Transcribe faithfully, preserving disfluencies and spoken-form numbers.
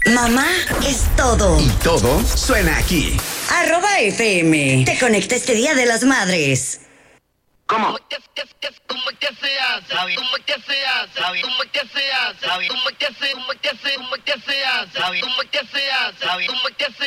Mamá es todo. Y todo suena aquí. Arroba F M. Te conecta este Día de las Madres. ¿Cómo? ¿Cómo es que se hace? ¿Cómo es que se hace? ¿Cómo es que se hace? ¿Cómo es que se hace? ¿Cómo es que se hace? ¿Cómo es que se hace? ¿Cómo es que se hace? ¿Cómo es que se hace?